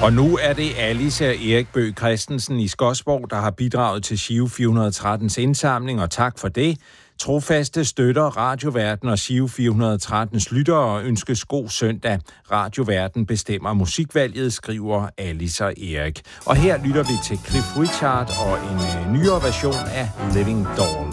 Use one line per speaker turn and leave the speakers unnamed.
Og nu er det Alice og Erik Bøgh Christensen i Skodsborg, der har bidraget til Giro 413's indsamling, og tak for det. Trofaste støtter Radioverden og Giro 413's lyttere ønskes god søndag. Radioverden bestemmer musikvalget, skriver Alice og Erik. Og her lytter vi til Cliff Richard og en nyere version af Living Doll.